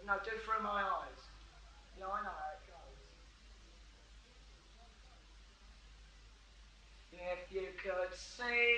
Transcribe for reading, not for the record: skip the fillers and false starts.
No, do through my eyes. Yeah, I know how it goes. If you could see